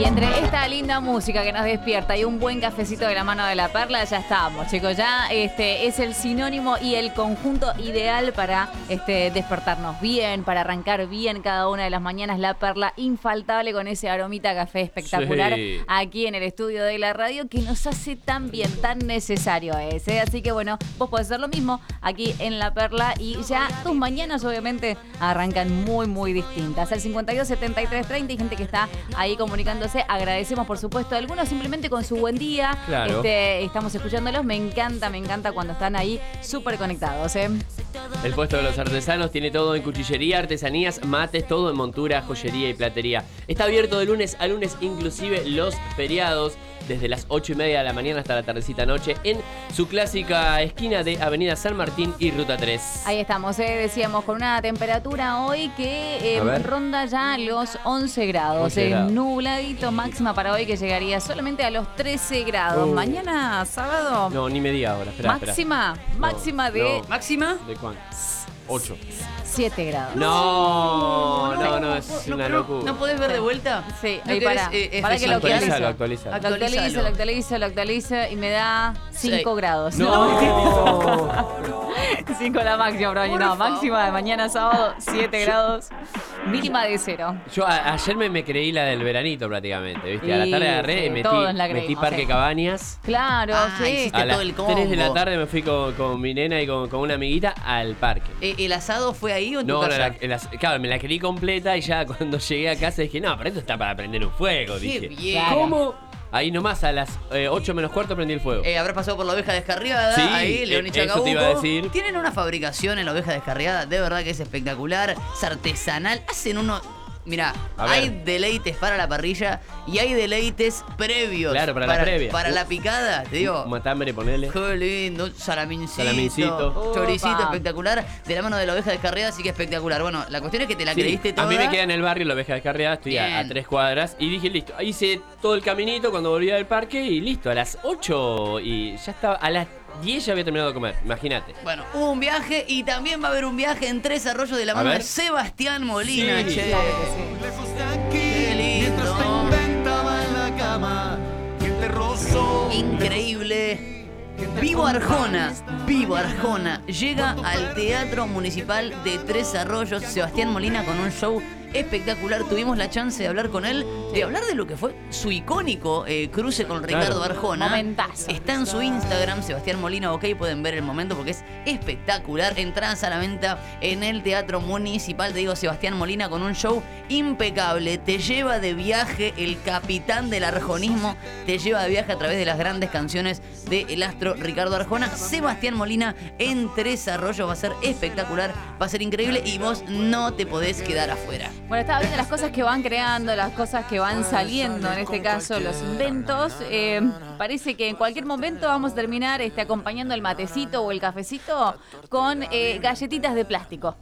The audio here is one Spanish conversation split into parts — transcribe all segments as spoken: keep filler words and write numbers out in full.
Y entre esta linda música que nos despierta y un buen cafecito de la mano de la Perla, ya estamos, chicos. Ya este es el sinónimo y el conjunto ideal para este, despertarnos bien, para arrancar bien cada una de las mañanas. La Perla infaltable con ese aromita café espectacular sí. Aquí en el estudio de la radio que nos hace tan bien, tan necesario ese. Así que bueno, vos podés hacer lo mismo aquí en la Perla y ya tus mañanas obviamente arrancan muy, muy distintas. Al cincuenta y dos setenta y tres treinta hay gente que está ahí comunicándose. Agradecemos, por supuesto, a algunos simplemente con su buen día. Claro. Este, estamos escuchándolos. Me encanta, me encanta cuando están ahí súper conectados, ¿eh? El puesto de los artesanos tiene todo en cuchillería, artesanías, mates, todo en montura, joyería y platería. Está abierto de lunes a lunes, inclusive los feriados, desde las ocho y media de la mañana hasta la tardecita noche, en su clásica esquina de Avenida San Martín y Ruta tres. Ahí estamos, ¿eh? Decíamos, con una temperatura hoy que eh, ronda ya los once grados. once grados. Eh, nubladito, máxima para hoy que llegaría solamente a los trece grados. Uh. Mañana, sábado. No, ni media hora. Espera, máxima, espera. máxima no, de... No. ¿Máxima? ¿De cuánto? ocho. siete grados. No, no, no, es una locura. ¿No podés ver de vuelta? Sí, ahí para, eh, para que lo actualice. Actualizalo, actualizalo. Lo actualizo, lo actualizo, lo actualizo y me da cinco grados. No. cinco la máxima, bro. No, favor. Máxima de mañana sábado, siete grados. Mínima de cero. Yo a, ayer me, me creí la del veranito prácticamente, ¿viste? Y, a la tarde agarré sí, y metí, creímos, metí Parque sí. Cabañas. Claro, ah, sí. Hiciste a todo el combo. tres de la tarde me fui con, con mi nena y con, con una amiguita al parque. Eh, ¿El asado fue ahí o en tu no, casa? No, la, la, claro, me la creí completa y ya cuando llegué a casa dije, no, pero esto está para prender un fuego. Qué dije, bien. ¿cómo? Ahí nomás a las eh, ocho menos cuarto prendí el fuego. Eh, habrás pasado por la oveja descarriada, sí, ahí, León y eh, Chacabuco. Eso te iba a decir. Tienen una fabricación en la oveja descarriada, de verdad que es espectacular, es artesanal. Hacen uno... Mirá, hay deleites para la parrilla y hay deleites previos. Claro, para, para la previa. Para uh, la picada, te digo. Matambre, ponele. Qué lindo, salamincito. Salamincito. Choricito espectacular. De la mano de la oveja descarriada, así que espectacular. Bueno, la cuestión es que te la sí, creíste toda. A mí me queda en el barrio la oveja descarriada, estoy a, a tres cuadras. Y dije, listo, hice todo el caminito cuando volví del parque y listo, a las ocho y ya estaba, a las diez ya había terminado de comer, imagínate. Bueno, hubo un viaje y también va a haber un viaje en Tres Arroyos de la mano de Sebastián Molina, sí, che. Claro que sí. Qué lindo. Increíble. Vivo Arjona, Vivo Arjona. Llega al Teatro Municipal de Tres Arroyos. Sebastián Molina con un show espectacular. Tuvimos la chance de hablar con él, de hablar de lo que fue su icónico eh, cruce con Ricardo claro. Arjona. Momentazo. Está en su Instagram, Sebastián Molina, ok, pueden ver el momento porque es espectacular. Entradas a la venta en el Teatro Municipal, te digo, Sebastián Molina con un show impecable. Te lleva de viaje, el capitán del arjonismo, te lleva de viaje a través de las grandes canciones del astro Ricardo Arjona. Sebastián Molina en Tres Arroyos va a ser espectacular, va a ser increíble y vos no te podés quedar afuera. Bueno, estaba viendo las cosas que van creando, las cosas que van saliendo, en este caso los inventos. Eh, parece que en cualquier momento vamos a terminar este, acompañando el matecito o el cafecito con eh, galletitas de plástico.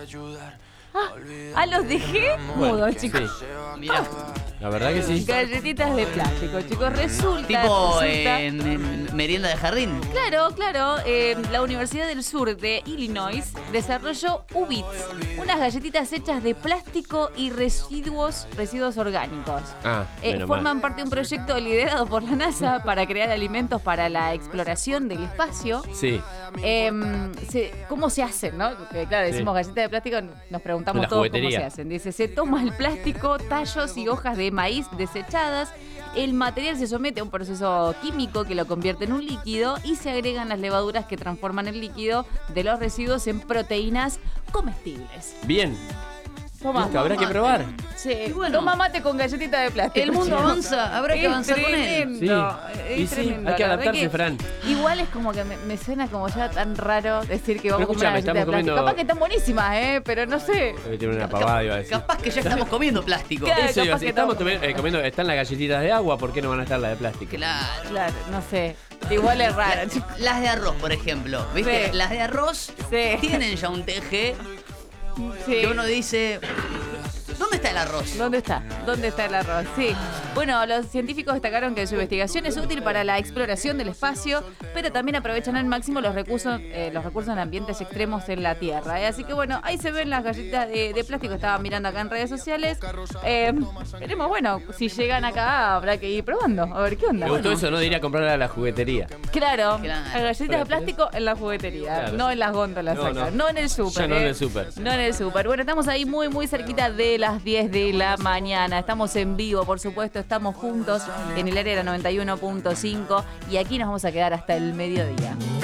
Ah, ah, los dejé mudos, chicos. Sí. Mirá, la verdad que sí. Galletitas de plástico, chicos. Resulta. Tipo resulta, en, en merienda de jardín. Claro, claro. Eh, la Universidad del Sur de Illinois desarrolló U-Bits, unas galletitas hechas de plástico y residuos, residuos orgánicos. Ah, eh, forman mal. parte de un proyecto liderado por la NASA para crear alimentos para la exploración del espacio. Sí. Eh, se, ¿Cómo se hacen, no? Porque, claro, decimos sí. galletitas de plástico, nos preguntamos todos cómo se hacen. Dice, se toma el plástico, tallos y hojas de maíz desechadas. El material se somete a un proceso químico que lo convierte en un líquido y se agregan las levaduras que transforman el líquido de los residuos en proteínas comestibles. Bien. Toma, Listo, habrá que probar. Sí, bueno, toma mate con galletita de plástico. El mundo avanza, habrá que avanzar tremendo, con él. Sí, es sí, tremendo, hay que adaptarse, que Fran. Igual es como que me, me suena como ya tan raro decir que vamos a comer una galleta de plástico. Comiendo... Capaz que están buenísimas, ¿eh? Pero no sé. Tiene una pavada, iba a decir. Capaz que ya estamos comiendo plástico. Claro, Eso iba a decir, estamos estamos... eh, comiendo, están las galletitas de agua, ¿por qué no van a estar las de plástico? Claro. Claro, no sé. Igual es raro. La, las de arroz, por ejemplo. ¿Viste? Sí. Las de arroz sí. tienen ya un T G sí. que uno dice... ¿Dónde está el arroz? ¿Dónde está? ¿Dónde está el arroz? Sí. Bueno, los científicos destacaron que su investigación es útil para la exploración del espacio, pero también aprovechan al máximo los recursos, eh, los recursos en ambientes extremos en la Tierra. ¿eh? Así que bueno, ahí se ven las galletitas de, de plástico. Estaba mirando acá en redes sociales. Eh, veremos, bueno, si llegan acá habrá que ir probando. A ver qué onda. Me gustó Bueno. eso, ¿no? De ir a comprarla a la juguetería. Claro, Claro. las galletitas de plástico en la juguetería, Claro. no en las góndolas No, acá, no. no en el súper. Ya no en ¿eh? el súper. No en el súper. Bueno, estamos ahí muy, muy cerquita de las diez de la mañana. Estamos en vivo, por supuesto, estamos juntos en el área noventa y uno punto cinco y aquí nos vamos a quedar hasta el mediodía.